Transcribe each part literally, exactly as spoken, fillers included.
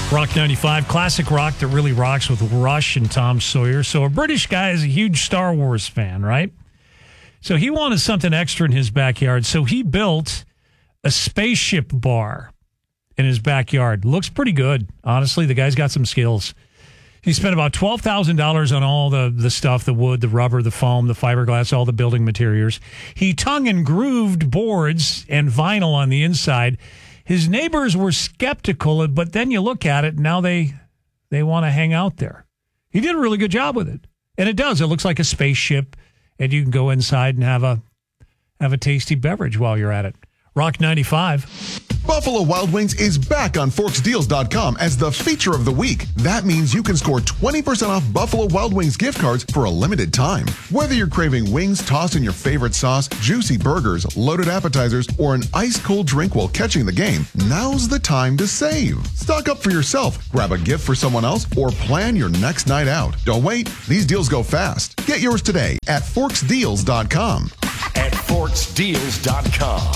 Rock ninety-five, classic rock that really rocks with Rush and Tom Sawyer. So a British guy is a huge Star Wars fan, right? So he wanted something extra in his backyard. So he built a spaceship bar in his backyard. Looks pretty good. Honestly, the guy's got some skills. He spent about twelve thousand dollars on all the, the stuff, the wood, the rubber, the foam, the fiberglass, all the building materials. He tongue and grooved boards and vinyl on the inside. His neighbors were skeptical, but then you look at it, and now they they want to hang out there. He did a really good job with it. And it does. It looks like a spaceship, and you can go inside and have a have a tasty beverage while you're at it. Rock ninety-five. Buffalo Wild Wings is back on Forks Deals dot com as the feature of the week. That means you can score twenty percent off Buffalo Wild Wings gift cards for a limited time. Whether you're craving wings tossed in your favorite sauce, juicy burgers, loaded appetizers, or an ice-cold drink while catching the game, now's the time to save. Stock up for yourself, grab a gift for someone else, or plan your next night out. Don't wait. These deals go fast. Get yours today at Forks Deals dot com. At Forks Deals dot com.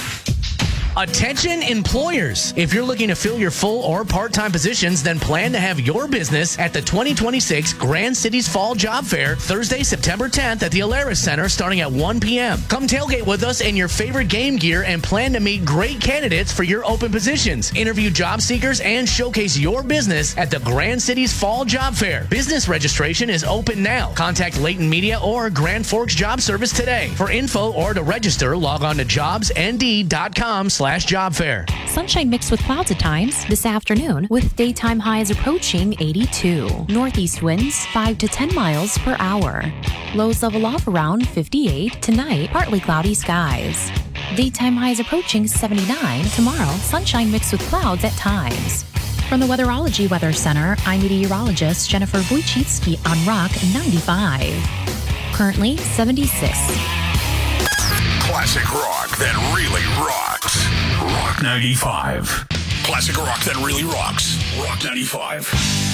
Attention employers. If you're looking to fill your full or part-time positions, then plan to have your business at the twenty twenty-six Grand Cities Fall Job Fair, Thursday, September tenth at the Alaris Center starting at one p.m. Come tailgate with us in your favorite game gear and plan to meet great candidates for your open positions. Interview job seekers and showcase your business at the Grand Cities Fall Job Fair. Business registration is open now. Contact Leighton Media or Grand Forks Job Service today. For info or to register, log on to jobs n d dot com slash job fair. Sunshine mixed with clouds at times this afternoon with daytime highs approaching eighty-two. Northeast winds five to ten miles per hour. Lows level off around fifty-eight. Tonight, partly cloudy skies. Daytime highs approaching seventy-nine. Tomorrow, sunshine mixed with clouds at times. From the Weatherology Weather Center, I'm meteorologist Jennifer Wojcicki on Rock ninety-five. Currently seventy-six. Classic rock that really rocks. Rock ninety-five. Classic rock that really rocks. Rock ninety-five.